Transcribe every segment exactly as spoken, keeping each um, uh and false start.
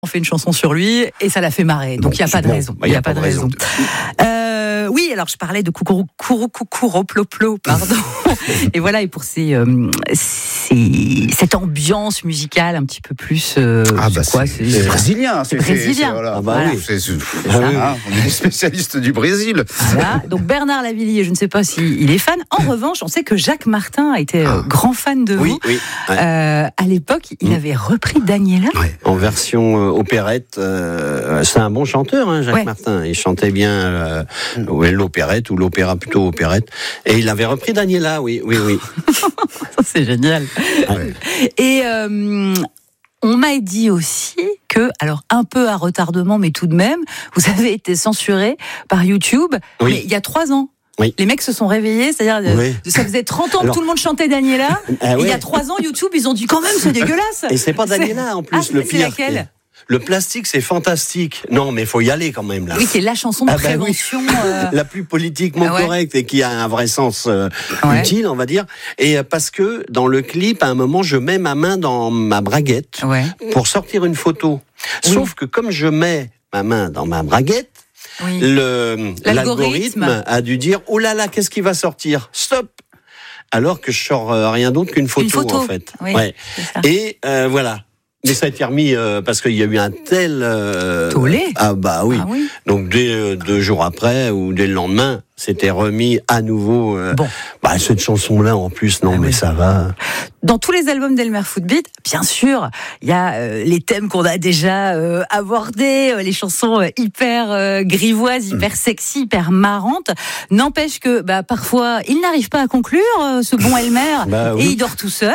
On fait une chanson sur lui et ça l'a fait marrer. Donc il n'y a pas de raison. Il n'y a pas de raison. Euh, oui, alors je parlais de Koukourou, Kourou, Koukouro, Ploplo, pardon. Et voilà, et pour ces, euh, ces, cette ambiance musicale un petit peu plus. Euh, ah bah c'est quoi, c'est, c'est, c'est brésilien. C'est, c'est brésilien. C'est, voilà. Ah bah voilà. oui. C'est, c'est, c'est, hein, on est spécialiste du Brésil. Voilà. Donc Bernard Lavilliers, je ne sais pas s'il est fan. En revanche, on sait que Jacques Martin a été ah. grand fan de oui, vous. Oui, ouais. euh, à l'époque, il mmh. avait repris Daniela. Ouais. En version euh, opérette. Euh, c'est un bon chanteur, hein, Jacques ouais. Martin. Il chantait bien euh, ouais, l'opérette ou l'opéra plutôt opérette. Et il avait repris Daniela, oui, oui, oui. Ça, c'est génial. Ouais. Et euh, on m'a dit aussi que, alors un peu à retardement, mais tout de même, vous avez été censuré par YouTube, oui. mais il y a trois ans. Oui. Les mecs se sont réveillés, c'est-à-dire oui. ça faisait trente ans Alors, que tout le monde chantait Daniela. Ah, et oui. il y a trois ans, YouTube, ils ont dit quand même, c'est dégueulasse. Et c'est pas Daniela c'est... en plus, ah, le c'est pire. Laquelle Le plastique, c'est fantastique. Non, mais il faut y aller quand même là. Oui, qui est la chanson de ah prévention. Bah oui. euh... La plus politiquement ah ouais. correcte et qui a un vrai sens euh, ouais. utile, on va dire. Et euh, parce que dans le clip, à un moment, je mets ma main dans ma braguette ouais. pour sortir une photo. Oui. Sauf que comme je mets ma main dans ma braguette, oui. le, l'algorithme. l'algorithme a dû dire « Oh là là, qu'est-ce qui va sortir ? Stop !» Alors que je sors euh, rien d'autre qu'une photo, photo. en fait. Oui, ouais. Et euh, voilà. Mais ça a été remis euh, parce qu'il y a eu un tel... Euh, Tollé. Ah bah oui. Ah oui. Donc dès euh, deux jours après ou dès le lendemain, c'était remis à nouveau. Euh, bon. Bah cette chanson-là en plus, non ah mais oui. ça va. Dans tous les albums d'Elmer Footbeat, bien sûr, il y a euh, les thèmes qu'on a déjà euh, abordés, euh, les chansons euh, hyper euh, grivoises, hyper sexy, hyper marrantes. N'empêche que bah, parfois, il n'arrive pas à conclure, euh, ce bon Elmer, bah, oui. et il dort tout seul.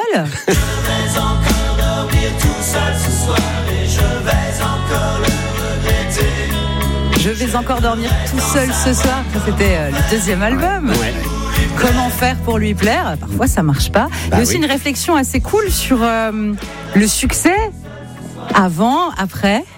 Ce soir et je vais encore le regretter. Je vais encore dormir tout seul ce soir. C'était euh, le deuxième album. Ouais. Comment faire pour lui plaire ? Parfois ça marche pas. Bah Il y a aussi oui. une réflexion assez cool sur euh, le succès avant, après.